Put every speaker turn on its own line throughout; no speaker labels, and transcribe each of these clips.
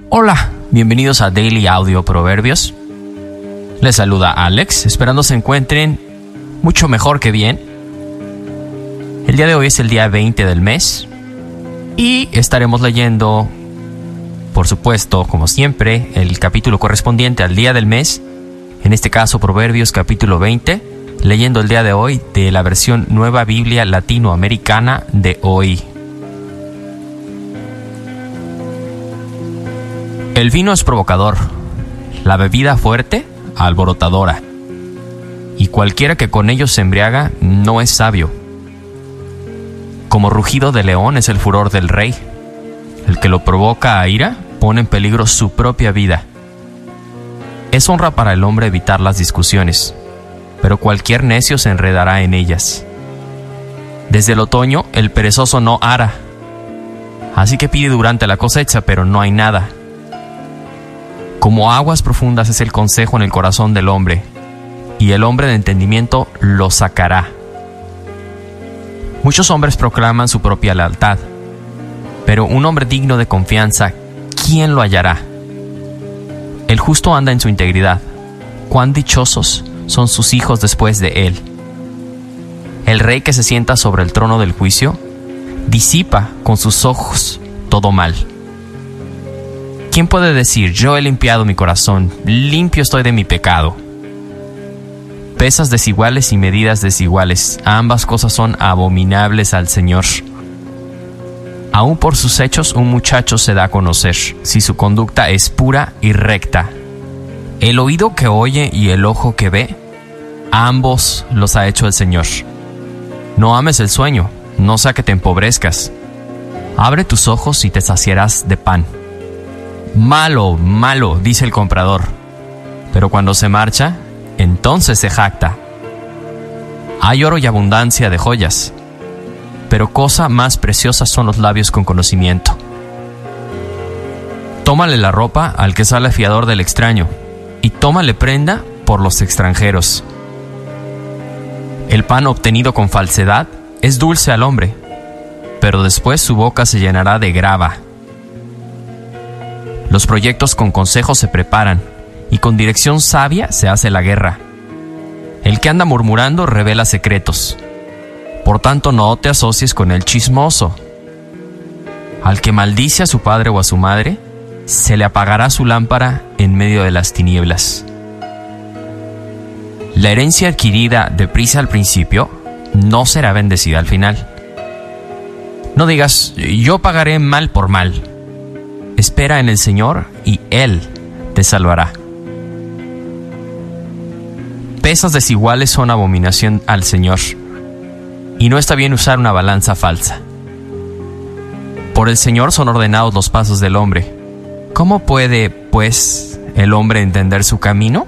Hola, bienvenidos a Daily Audio Proverbios. Les saluda Alex, esperando se encuentren mucho mejor que bien. El día de hoy es el día 20 del mes y estaremos leyendo, por supuesto, como siempre, el capítulo correspondiente al día del mes, en este caso Proverbios capítulo 20, leyendo el día de hoy de la versión Nueva Biblia Latinoamericana de hoy. El vino es provocador, la bebida fuerte, alborotadora, y cualquiera que con ellos se embriaga no es sabio. Como rugido de león es el furor del rey. El que lo provoca a ira pone en peligro su propia vida. Es honra para el hombre evitar las discusiones, pero cualquier necio se enredará en ellas. Desde el otoño el perezoso no ara, así que pide durante la cosecha, pero no hay nada. Como aguas profundas es el consejo en el corazón del hombre, y el hombre de entendimiento lo sacará. Muchos hombres proclaman su propia lealtad, pero un hombre digno de confianza, ¿quién lo hallará? El justo anda en su integridad. Cuán dichosos son sus hijos después de él. El rey que se sienta sobre el trono del juicio disipa con sus ojos todo mal. ¿Quién puede decir, yo he limpiado mi corazón, limpio estoy de mi pecado? Pesas desiguales y medidas desiguales, ambas cosas son abominables al Señor. Aún por sus hechos un muchacho se da a conocer, si su conducta es pura y recta. El oído que oye y el ojo que ve, ambos los ha hecho el Señor. No ames el sueño, no sea que te empobrezcas. Abre tus ojos y te saciarás de pan. Malo, malo, dice el comprador, pero cuando se marcha, entonces se jacta. Hay oro y abundancia de joyas, pero cosa más preciosa son los labios con conocimiento. Tómale la ropa al que sale fiador del extraño, y tómale prenda por los extranjeros. El pan obtenido con falsedad es dulce al hombre, pero después su boca se llenará de grava. Los proyectos con consejo se preparan, y con dirección sabia se hace la guerra. El que anda murmurando revela secretos. Por tanto, no te asocies con el chismoso. Al que maldice a su padre o a su madre, se le apagará su lámpara en medio de las tinieblas. La herencia adquirida deprisa al principio no será bendecida al final. No digas, yo pagaré mal por mal. Espera en el Señor y Él te salvará. Pesas desiguales son abominación al Señor, y no está bien usar una balanza falsa. Por el Señor son ordenados los pasos del hombre. ¿Cómo puede, pues, el hombre entender su camino?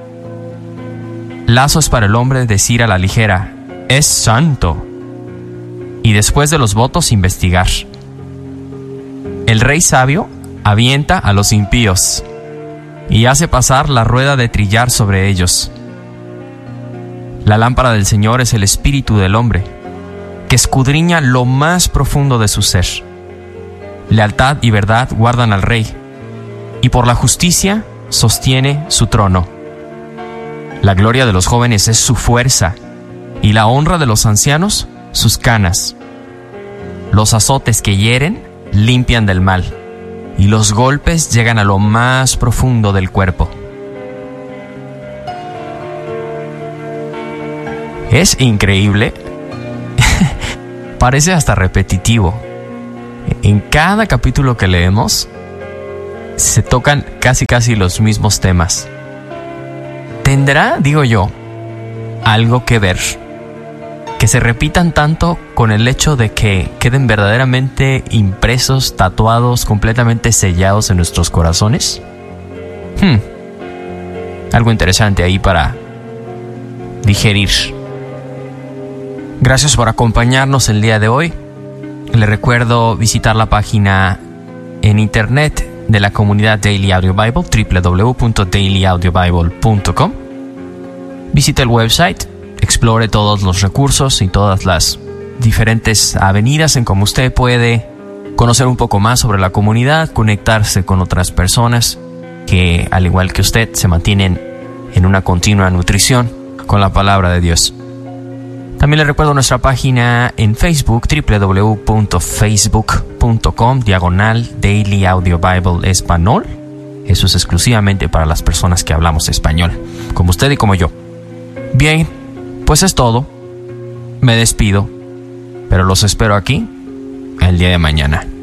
Lazo es para el hombre decir a la ligera, es santo, y después de los votos investigar. El rey sabio avienta a los impíos y hace pasar la rueda de trillar sobre ellos. La lámpara del Señor es el espíritu del hombre, que escudriña lo más profundo de su ser. Lealtad y verdad guardan al rey, y por la justicia sostiene su trono. La gloria de los jóvenes es su fuerza, y la honra de los ancianos sus canas. Los azotes que hieren limpian del mal, y los golpes llegan a lo más profundo del cuerpo. Es increíble. Parece hasta repetitivo. En cada capítulo que leemos, se tocan casi los mismos temas. ¿Tendrá, digo yo, algo que ver que se repitan tanto con el hecho de que queden verdaderamente impresos, tatuados, completamente sellados en nuestros corazones? Algo interesante ahí para digerir. Gracias por acompañarnos el día de hoy. Les recuerdo visitar la página en internet de la comunidad Daily Audio Bible, www.dailyaudiobible.com. Visite el website, explore todos los recursos y todas las diferentes avenidas en cómo usted puede conocer un poco más sobre la comunidad, conectarse con otras personas que, al igual que usted, se mantienen en una continua nutrición con la palabra de Dios. También les recuerdo nuestra página en Facebook, www.facebook.com/Daily Audio Bible Español. Eso es exclusivamente para las personas que hablamos español, como usted y como yo. Bien, pues es todo. Me despido, pero los espero aquí el día de mañana.